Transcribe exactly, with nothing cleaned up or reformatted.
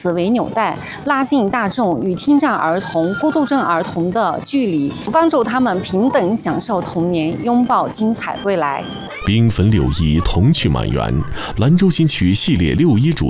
此为纽带，拉近大众与听障儿童、孤独症儿童的距离，帮助他们平等享受童年，拥抱精彩未来。 缤纷六一，童趣满园，兰州新区系列六一主